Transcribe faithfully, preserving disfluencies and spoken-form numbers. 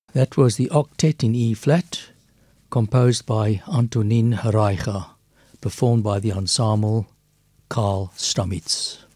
That was the octet in E-flat, composed by Antonin Reicher, performed by the ensemble Karl Stamitz.